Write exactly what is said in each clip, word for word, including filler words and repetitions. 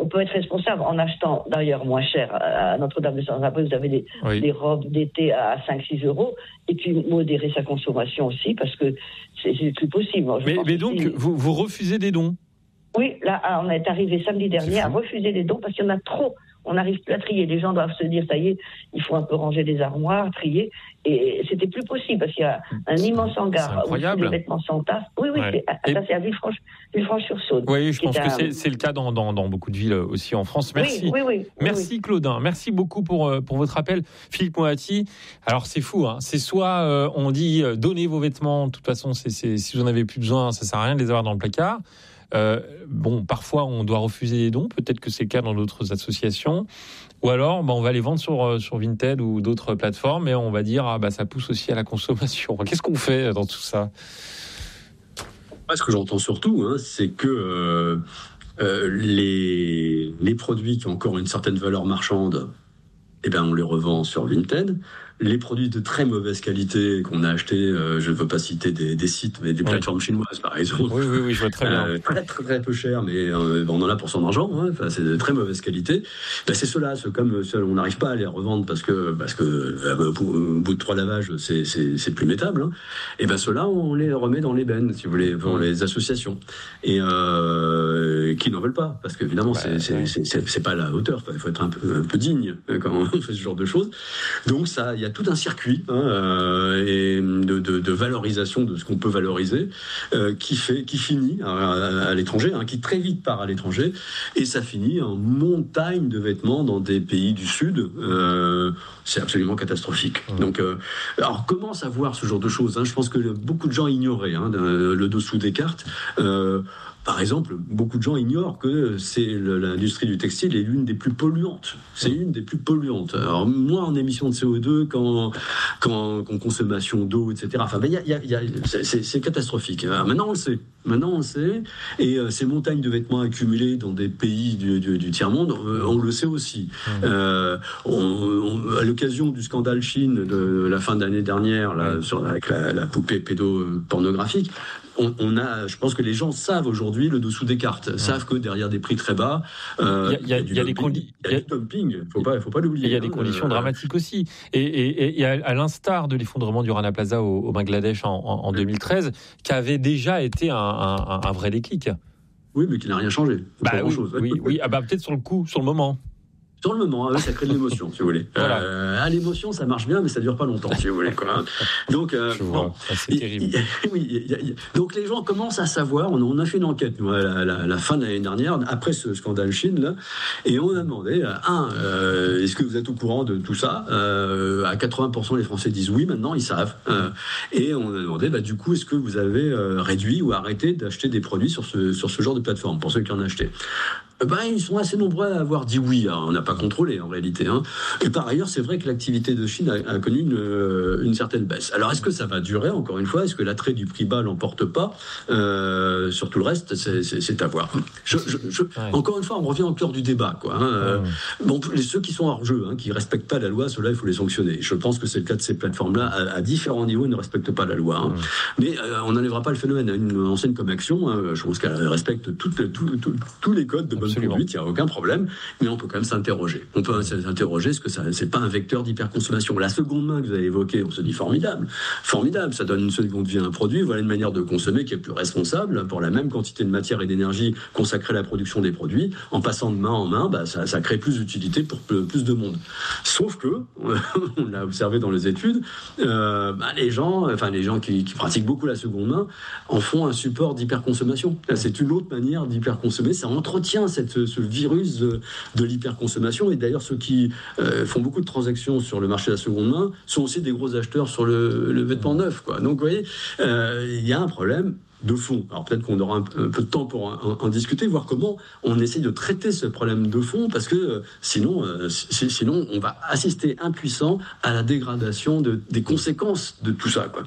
on peut être responsable en achetant d'ailleurs moins cher à Notre-Dame de Sans-Abri. Vous avez des, oui. des robes d'été à cinq six euros, et puis modérer sa consommation aussi, parce que c'est, c'est plus possible. Moi, mais mais donc, si... vous, vous refusez des dons? Oui, là, on est arrivé samedi dernier à refuser des dons parce qu'il y en a trop. On n'arrive plus à trier. Les gens doivent se dire, ça y est, il faut un peu ranger les armoires, trier. Et c'était plus possible parce qu'il y a un immense hangar où les vêtements s'entassent. Oui, oui, ouais. c'est, ça, c'est à Villefranche, Villefranche-sur-Saône. Oui, je pense que c'est, c'est le cas dans, dans, dans beaucoup de villes aussi en France. Merci. Oui, oui, oui, Merci, oui. Claudin. Merci beaucoup pour, pour votre appel. Philippe Moati. Alors, c'est fou, hein. C'est soit euh, on dit euh, donnez vos vêtements. De toute façon, c'est, c'est, si vous n'en avez plus besoin, ça ne sert à rien de les avoir dans le placard. Euh, bon, parfois on doit refuser des dons, peut-être que c'est le cas dans d'autres associations, ou alors bah, on va les vendre sur, sur Vinted ou d'autres plateformes et on va dire ah, bah, ça pousse aussi à la consommation. Qu'est-ce qu'on fait dans tout ça? Ce que j'entends surtout, hein, c'est que euh, euh, les, les produits qui ont encore une certaine valeur marchande, eh ben, on les revend sur Vinted. Les produits de très mauvaise qualité qu'on a achetés, euh, je ne veux pas citer des, des sites, mais des oui. plateformes chinoises, par exemple. Oui, oui, oui, je vois très bien. Euh, très, très, très peu cher, mais euh, on en a pour son argent. Hein. Enfin, c'est de très mauvaise qualité. Ben, c'est ceux-là, c'est comme ceux, on n'arrive pas à les revendre parce que, parce que euh, au bout de trois lavages, c'est, c'est, c'est plus mettable. Hein. Et ben ceux-là, on les remet dans les bennes, si vous voulez, pour les associations, et euh, qui n'en veulent pas, parce qu'évidemment, bah, c'est, c'est, c'est, c'est, c'est pas à la hauteur. Il faut être un peu, un peu digne quand on fait ce genre de choses. Donc ça, il y a tout un circuit hein, euh, et de, de, de valorisation de ce qu'on peut valoriser euh, qui fait, qui finit à, à, à l'étranger, hein, qui très vite part à l'étranger, et ça finit en montagne de vêtements dans des pays du Sud. Euh, c'est absolument catastrophique. Mmh. Donc, euh, alors comment savoir ce genre de choses, hein? Je pense que beaucoup de gens ignoraient hein, le dessous des cartes. Euh, Par exemple, beaucoup de gens ignorent que c'est le, l'industrie du textile est l'une des plus polluantes. C'est une des plus polluantes. Alors, moins en émissions de C O deux qu'en, qu'en, qu'en consommation d'eau, et cetera. Enfin, ben, y a, y a, y a, c'est, c'est, c'est catastrophique. Alors, maintenant, on le sait. Maintenant, on le sait. Et euh, ces montagnes de vêtements accumulés dans des pays du, du, du tiers-monde, euh, on le sait aussi. Mmh. Euh, on, on, à l'occasion du scandale Chine de la fin de l'année dernière, là, sur, avec la, la poupée pédopornographique, On, on a, je pense que les gens savent aujourd'hui le dessous des cartes, ouais. savent que derrière des prix très bas, euh, il y a, y a, y a, y a des conditions, il y a du dumping, faut pas, faut pas l'oublier. Il y a des hein, conditions euh, dramatiques aussi, et, et, et à, à l'instar de l'effondrement du Rana Plaza au, au Bangladesh en, en, en deux mille treize, qui avait déjà été un, un, un vrai déclic. Oui, mais qui n'a rien changé. Bah, oui, grand-chose. oui, oui, ah bah peut-être sur le coup, sur le moment. Sur le moment, hein, ça crée de l'émotion, si vous voulez. Voilà. Euh, à l'émotion, ça marche bien, mais ça dure pas longtemps, si vous voulez. Quoi. Donc, euh, bon, ah, c'est terrible. Y, y, oui, y, y, y, donc les gens commencent à savoir. On, on a fait une enquête nous, à la, à la, à la fin de l'année dernière, après ce scandale Chine, là, et on a demandé un, euh, est-ce que vous êtes au courant de tout ça euh, À quatre-vingts pour cent, les Français disent oui. Maintenant, ils savent. Euh, et on a demandé, bah, du coup, est-ce que vous avez euh, réduit ou arrêté d'acheter des produits sur ce sur ce genre de plateforme pour ceux qui en ont acheté? Ben, ils sont assez nombreux à avoir dit oui. Alors, on n'a pas contrôlé en réalité. Hein. Et par ailleurs, c'est vrai que l'activité de Chine a, a connu une, une certaine baisse. Alors, est-ce que ça va durer encore une fois? Est-ce que l'attrait du prix bas l'emporte pas euh, sur tout le reste? C'est, c'est, c'est à voir. Je, je, je, ouais. Encore une fois, on revient au cœur du débat. Quoi, hein. ouais. Bon, les, ceux qui sont hors jeu, hein, qui respectent pas la loi, ceux-là, il faut les sanctionner. Je pense que c'est le cas de ces plateformes-là. À, à différents niveaux, ils ne respectent pas la loi. Hein. Ouais. Mais euh, on n'enlèvera pas le phénomène. Une enseigne comme Action, hein, je pense qu'elle respecte toutes, tout, tout, tous les codes de bonne Absolument. conduite. Il n'y a aucun problème, mais on peut quand même s'interroger. On peut s'interroger, est-ce que ça, c'est pas un vecteur d'hyperconsommation? La seconde main que vous avez évoquée, on se dit formidable, formidable, ça donne une seconde vie à un produit, voilà une manière de consommer qui est plus responsable, pour la même quantité de matière et d'énergie consacrée à la production des produits, en passant de main en main, bah, ça, ça crée plus d'utilité pour plus de monde. Sauf que, on l'a observé dans les études, euh, bah, les gens, enfin les gens qui, qui pratiquent beaucoup la seconde main, en font un support d'hyperconsommation. C'est une autre manière d'hyperconsommer, ça entretient cette, ce virus de, de l'hyperconsommation. Et d'ailleurs, ceux qui euh, font beaucoup de transactions sur le marché de la seconde main sont aussi des gros acheteurs sur le, le vêtement neuf. Quoi. Donc, vous voyez, euh, il y a un problème de fond. Alors peut-être qu'on aura un peu, un peu de temps pour en, en discuter, voir comment on essaye de traiter ce problème de fond, parce que euh, sinon, euh, c- sinon, on va assister impuissant à la dégradation de, des conséquences de tout ça, quoi.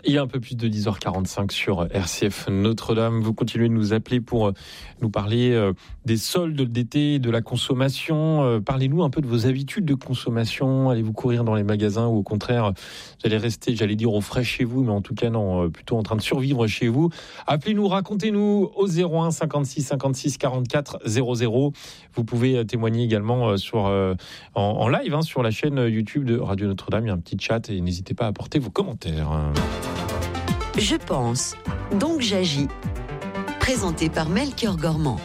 Il y a un peu plus de dix heures quarante-cinq sur R C F Notre-Dame. Vous continuez de nous appeler pour nous parler des soldes d'été, de la consommation. Parlez-nous un peu de vos habitudes de consommation. Allez-vous courir dans les magasins ou au contraire, vous allez rester, j'allais dire, au frais chez vous, mais en tout cas, non, plutôt en train de survivre chez vous. Appelez-nous, racontez-nous au zéro un cinquante-six cinquante-six quarante-quatre zéro zéro. Vous pouvez témoigner également sur, en, en live hein, sur la chaîne YouTube de Radio Notre-Dame. Il y a un petit chat et n'hésitez pas à apporter vos commentaires. Je pense, donc j'agis. Présenté par Melchior Gormand.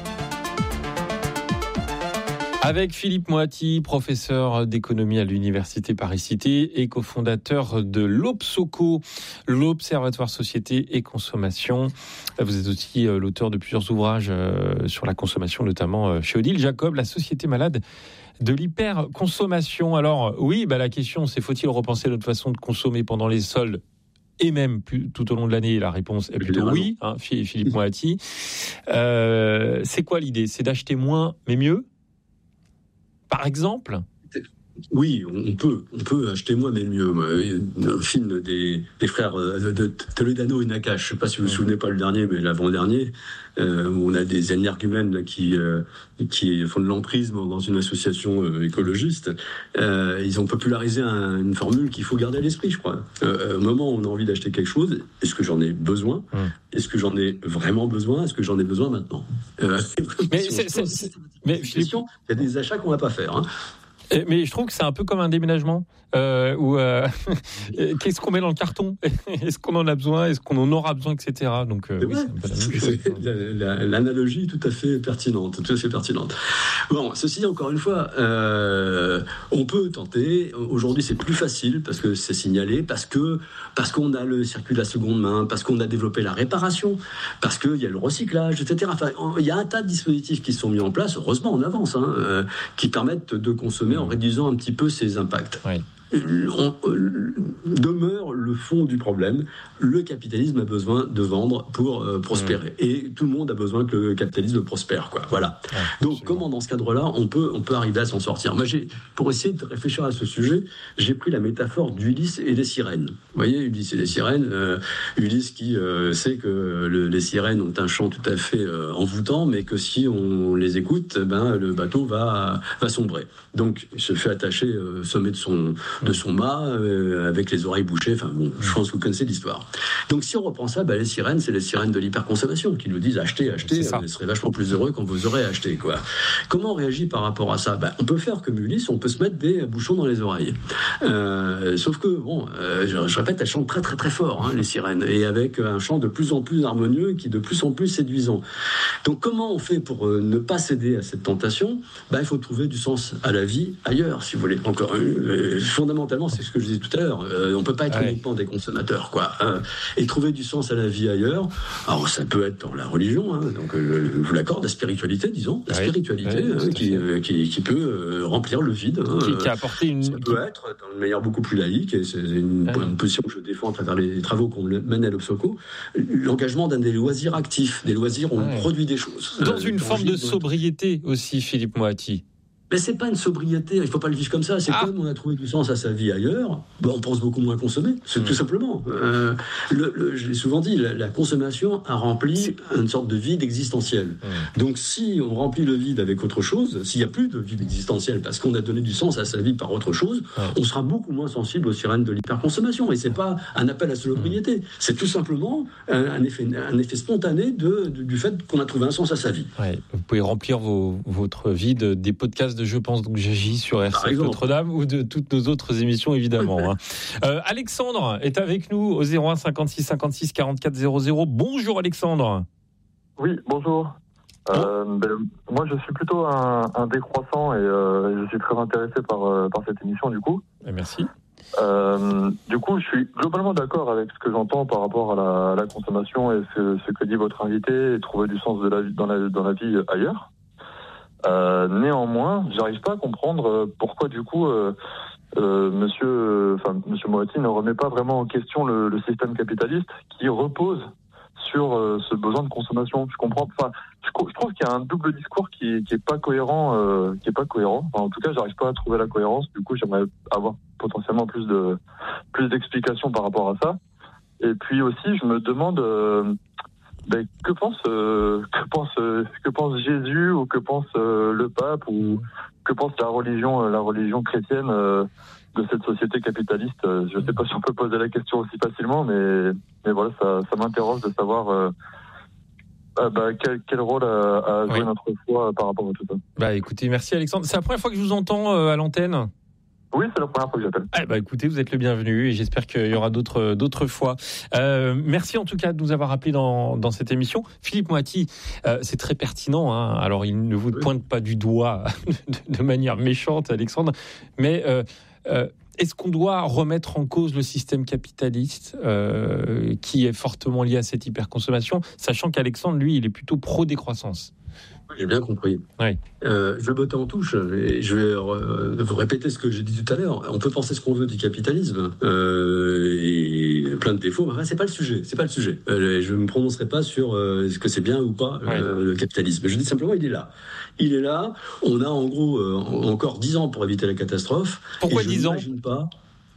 Avec Philippe Moati, professeur d'économie à l'Université Paris-Cité et cofondateur de l'Obsoco, l'Observatoire Société et Consommation. Vous êtes aussi l'auteur de plusieurs ouvrages sur la consommation, notamment chez Odile Jacob, la société malade de l'hyperconsommation. Alors oui, bah, la question c'est faut-il repenser notre façon de consommer pendant les soldes et même plus, tout au long de l'année? La réponse est plutôt oui, hein, Philippe Moati. Euh, c'est quoi l'idée? C'est d'acheter moins mais mieux, par exemple? Oui, on peut, on peut acheter moins mais mieux. Un film des, des frères de, de Toledano et Nakache, je ne sais pas si vous vous souvenez, pas le dernier, mais l'avant-dernier, euh, où on a des énergumènes qui, euh, qui font de l'emprise dans une association euh, écologiste. Euh, ils ont popularisé un, une formule qu'il faut garder à l'esprit, je crois. Euh, au moment où on a envie d'acheter quelque chose, est-ce que j'en ai besoin? Est-ce que j'en ai vraiment besoin? Est-ce que j'en ai besoin maintenant? euh, Mais, si c'est, c'est, c'est, mais Philippe, il y a des achats qu'on ne va pas faire. Hein. Mais je trouve que c'est un peu comme un déménagement. Euh, où, euh, qu'est-ce qu'on met dans le carton? Est-ce qu'on en a besoin? Est-ce qu'on en aura besoin, et cetera. Donc, euh, oui, c'est un peu la même chose. La, la, l'analogie est tout à fait pertinente, tout à fait pertinente. Bon, ceci encore une fois, euh, on peut tenter. Aujourd'hui, c'est plus facile parce que c'est signalé, parce que parce qu'on a le circuit de la seconde main, parce qu'on a développé la réparation, parce qu'il y a le recyclage, et cetera. Enfin, il y a un tas de dispositifs qui sont mis en place. Heureusement, on avance, hein, euh, qui permettent de consommer en réduisant un petit peu ses impacts. Oui. On, euh, demeure le fond du problème. Le capitalisme a besoin de vendre pour euh, prospérer. Mmh. Et tout le monde a besoin que le capitalisme prospère, quoi. Voilà. Ouais, donc, absolument. Comment, dans ce cadre-là, on peut, on peut arriver à s'en sortir? Moi, j'ai, pour essayer de réfléchir à ce sujet, j'ai pris la métaphore d'Ulysse et des sirènes. Vous voyez, Ulysse et les sirènes. Euh, Ulysse qui euh, sait que le, les sirènes ont un chant tout à fait euh, envoûtant, mais que si on les écoute, ben, le bateau va, va sombrer. Donc, il se fait attacher euh, au sommet de son de son mât, euh, avec les oreilles bouchées. Enfin bon, je pense que vous connaissez l'histoire. Donc si on reprend ça, bah, les sirènes, c'est les sirènes de l'hyperconsommation qui nous disent achetez, achetez, vous serez vachement plus heureux quand vous aurez acheté, quoi. Comment on réagit par rapport à ça? Bah, on peut faire comme Ulysse, on peut se mettre des bouchons dans les oreilles. Euh, sauf que, bon, euh, je, je répète, elles chantent très très très fort, hein, les sirènes, et avec un chant de plus en plus harmonieux, qui est de plus en plus séduisant. Donc comment on fait pour euh, ne pas céder à cette tentation? Bah, il faut trouver du sens à la vie ailleurs, si vous voulez. Encore euh, fondamentalement, c'est ce que je disais tout à l'heure. Euh, on peut pas être ouais. uniquement des consommateurs, quoi. Euh, et trouver du sens à la vie ailleurs. Alors, ça peut être dans la religion, hein, donc euh, je vous l'accorde, la spiritualité, disons, la ouais. spiritualité ouais, hein, qui, euh, qui, qui peut euh, remplir le vide. Hein, qui, qui a apporté une. Ça peut être, dans une manière beaucoup plus laïque, et c'est une, ouais. une position que je défends à travers les travaux qu'on mène à l'Obsoco, l'engagement d'un des loisirs actifs, des loisirs où ouais. on produit des choses. Dans euh, une forme de sobriété aussi, Philippe Moati. Mais c'est pas une sobriété, il faut pas le vivre comme ça. C'est ah. comme on a trouvé du sens à sa vie ailleurs, ben on pense beaucoup moins consommer, c'est mmh. tout simplement. Euh, le, le, je l'ai souvent dit, la, la consommation a rempli une sorte de vide existentiel. Mmh. Donc si on remplit le vide avec autre chose, s'il n'y a plus de vide existentiel parce qu'on a donné du sens à sa vie par autre chose, mmh. on sera beaucoup moins sensible aux sirènes de l'hyperconsommation. Et c'est pas un appel à la sobriété, mmh. c'est tout simplement un, un, effet, un effet spontané de, de, du fait qu'on a trouvé un sens à sa vie. Ouais. Vous pouvez remplir vos, votre vide des podcasts de Je pense donc j'agis sur R C F Notre-Dame ou de toutes nos autres émissions évidemment. hein. euh, Alexandre est avec nous au zéro un cinquante-six cinquante-six quarante-quatre zéro zéro. Bonjour Alexandre. Oui, bonjour. Euh, ben, moi je suis plutôt un, un décroissant et euh, je suis très intéressé par, euh, par cette émission du coup. Et merci. Euh, du coup, je suis globalement d'accord avec ce que j'entends par rapport à la, à la consommation et ce, ce que dit votre invité, et trouver du sens de la vie, dans, la, dans la vie ailleurs. Euh, néanmoins, j'arrive pas à comprendre pourquoi du coup euh, euh, Monsieur, enfin Monsieur Moati ne remet pas vraiment en question le, le système capitaliste qui repose sur euh, ce besoin de consommation. Je comprends, enfin, je, je trouve qu'il y a un double discours qui, qui est pas cohérent, euh, qui est pas cohérent. Enfin, en tout cas, j'arrive pas à trouver la cohérence. Du coup, j'aimerais avoir potentiellement plus de plus d'explications par rapport à ça. Et puis aussi, je me demande euh, ben, que pense euh, que pense euh, que pense Jésus ou que pense euh, le pape ou que pense la religion euh, la religion chrétienne euh, de cette société capitaliste. Je ne sais pas si on peut poser la question aussi facilement, mais mais voilà, ça, ça m'interroge de savoir. Euh, Ah bah, quel, quel rôle a, a joué oui. notre foi par rapport à tout ça. Bah écoutez, merci Alexandre. C'est la première fois que je vous entends euh, à l'antenne. Oui, c'est la première fois que j'appelle. Eh bah écoutez, vous êtes le bienvenu et j'espère qu'il y aura d'autres d'autres fois. Euh, merci en tout cas de nous avoir appelés dans dans cette émission. Philippe Moati, euh, c'est très pertinent. Hein. Alors il ne vous oui. pointe pas du doigt de, de manière méchante, Alexandre, mais euh, euh, est-ce qu'on doit remettre en cause le système capitaliste euh, qui est fortement lié à cette hyperconsommation, sachant qu'Alexandre, lui, il est plutôt pro-décroissance? J'ai bien compris. Oui. Euh, je vais botter en touche et je vais euh, vous répéter ce que j'ai dit tout à l'heure. On peut penser ce qu'on veut du capitalisme euh, et plein de défauts. Enfin, c'est pas le sujet. C'est pas le sujet. Euh, je ne me prononcerai pas sur euh, ce que c'est bien ou pas euh, oui. le capitalisme. Je dis simplement, il est là. Il est là. On a en gros euh, encore dix ans pour éviter la catastrophe. Pourquoi dix ans ? Je n'imagine pas. Pardon ?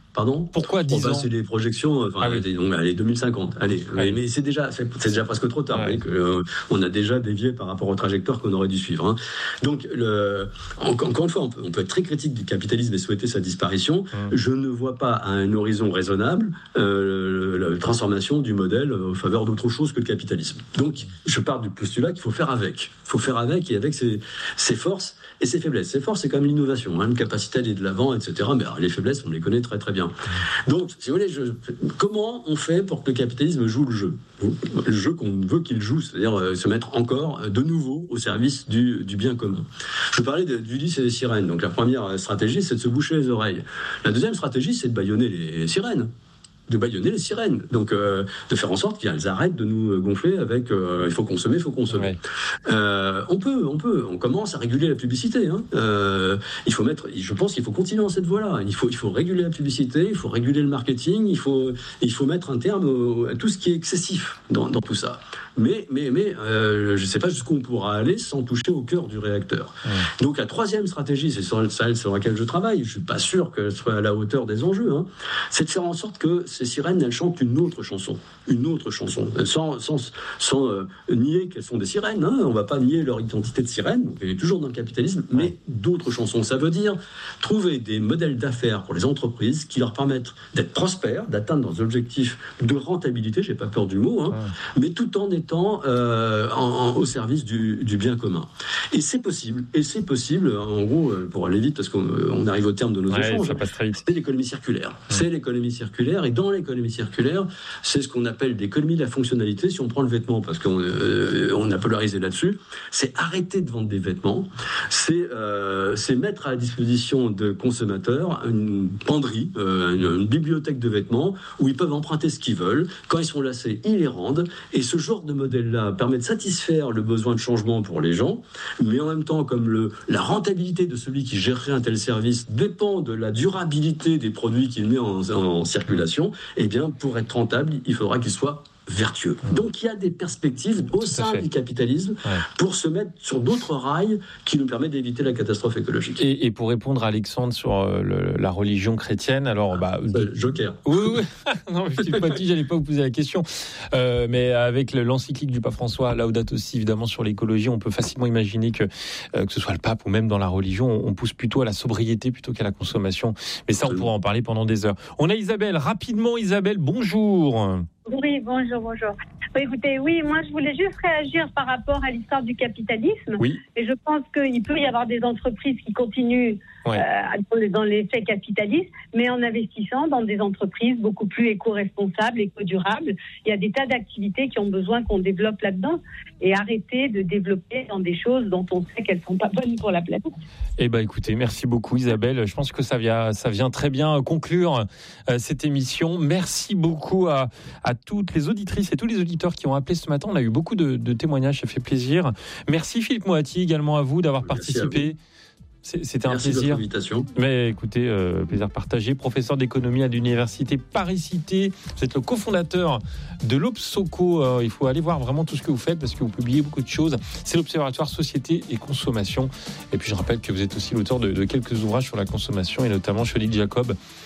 Pourquoi dix bon, bah, ans ? C'est les projections, enfin, ah oui. donc, allez, deux mille cinquante. Allez, ouais. mais c'est déjà, c'est, c'est déjà presque trop tard. Ouais. Que, euh, on a déjà dévié par rapport aux trajectoires qu'on aurait dû suivre. Hein. Donc, le, encore, encore une fois, on peut, on peut être très critique du capitalisme et souhaiter sa disparition. Mmh. Je ne vois pas à un horizon raisonnable euh, la transformation du modèle en faveur d'autre chose que le capitalisme. Donc, je pars du postulat qu'il faut faire avec. Il faut faire avec et avec ses, ses forces et ses faiblesses. Ses forces, c'est quand même l'innovation, hein, une capacité à aller de l'avant, et cetera. Mais alors, les faiblesses, on les connaît très très bien. Donc, si vous voulez, je, comment on fait pour que le capitalisme joue le jeu ? Le jeu qu'on veut qu'il joue, c'est-à-dire euh, se mettre encore de nouveau au service du, du bien commun. Je parlais d'Ulysse et des sirènes. Donc, la première stratégie, c'est de se boucher les oreilles. La deuxième stratégie, c'est de bâillonner les sirènes. de bâillonner les sirènes, donc euh, de faire en sorte qu'elles arrêtent de nous gonfler avec euh, il faut consommer, il faut consommer. Ouais. Euh, on peut, on peut, on commence à réguler la publicité. Hein. Euh, il faut mettre, je pense qu'il faut continuer dans cette voie-là. Il faut, il faut réguler la publicité, il faut réguler le marketing, il faut, il faut mettre un terme au, à tout ce qui est excessif dans, dans tout ça. Mais, mais, mais, euh, je ne sais pas jusqu'où on pourra aller sans toucher au cœur du réacteur. Ouais. Donc la troisième stratégie, c'est celle sur laquelle je travaille. Je suis pas sûr qu'elle soit à la hauteur des enjeux. Hein. C'est de faire en sorte que ces sirènes, elles chantent une autre chanson, une autre chanson, sans, sans, sans euh, nier qu'elles sont des sirènes. Hein. On va pas nier leur identité de sirène. Donc elle est toujours dans le capitalisme, ouais. mais d'autres chansons. Ça veut dire trouver des modèles d'affaires pour les entreprises qui leur permettent d'être prospères, d'atteindre leurs objectifs de rentabilité. J'ai pas peur du mot, hein, ouais. mais tout en étant Euh, en, en, au service du, du bien commun. Et c'est possible. Et c'est possible, en gros, pour aller vite, parce qu'on on arrive au terme de nos ouais, échanges, c'est l'économie circulaire. Mmh. C'est l'économie circulaire. Et dans l'économie circulaire, c'est ce qu'on appelle l'économie de la fonctionnalité. Si on prend le vêtement, parce qu'on euh, on a polarisé là-dessus, c'est arrêter de vendre des vêtements. C'est, euh, c'est mettre à la disposition de consommateurs une penderie, euh, une, une bibliothèque de vêtements où ils peuvent emprunter ce qu'ils veulent. Quand ils sont lassés, ils les rendent. Et ce genre de modèle-là permet de satisfaire le besoin de changement pour les gens, mais en même temps, comme le, la rentabilité de celui qui gérerait un tel service dépend de la durabilité des produits qu'il met en, en circulation, eh bien, pour être rentable, il faudra qu'il soit vertueux. Donc il y a des perspectives au sein du capitalisme ouais. pour se mettre sur d'autres rails qui nous permettent d'éviter la catastrophe écologique. Et, et pour répondre à Alexandre sur euh, le, la religion chrétienne, alors ah, bah de... Joker. Oui, oui. non, je suis pas dit, j'allais pas vous poser la question. Euh, mais avec l'encyclique du pape François, Laudato Si, évidemment sur l'écologie, on peut facilement imaginer que euh, que ce soit le pape ou même dans la religion, on pousse plutôt à la sobriété plutôt qu'à la consommation. Mais ça, on pourra en parler pendant des heures. On a Isabelle, rapidement Isabelle, bonjour. Oui, bonjour, bonjour. Écoutez, oui, moi je voulais juste réagir par rapport à l'histoire du capitalisme. Oui. Et je pense qu'il peut y avoir des entreprises qui continuent ouais. euh, dans l'effet capitaliste, mais en investissant dans des entreprises beaucoup plus éco-responsables, éco-durables. Il y a des tas d'activités qui ont besoin qu'on développe là-dedans et arrêter de développer dans des choses dont on sait qu'elles ne sont pas bonnes pour la planète. Eh bien, écoutez, merci beaucoup Isabelle. Je pense que ça vient, ça vient très bien conclure euh, cette émission. Merci beaucoup à, à toutes les auditrices et tous les auditeurs qui ont appelé ce matin. On a eu beaucoup de, de témoignages, ça fait plaisir. Merci Philippe Moati également à vous d'avoir Merci participé. C'était Merci un plaisir. De votre invitation. Mais écoutez, euh, plaisir partagé. Professeur d'économie à l'université Paris-Cité. Vous êtes le cofondateur de l'Obsoco. Euh, il faut aller voir vraiment tout ce que vous faites parce que vous publiez beaucoup de choses. C'est l'Observatoire Société et Consommation. Et puis je rappelle que vous êtes aussi l'auteur de, de quelques ouvrages sur la consommation et notamment chez Jacob.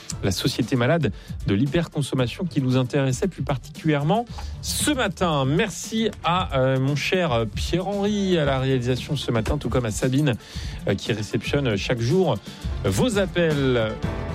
la société malade de l'hyperconsommation qui nous intéressait plus particulièrement ce matin. Merci à euh, mon cher Pierre-Henri à la réalisation ce matin, tout comme à Sabine euh, qui réceptionne chaque jour vos appels.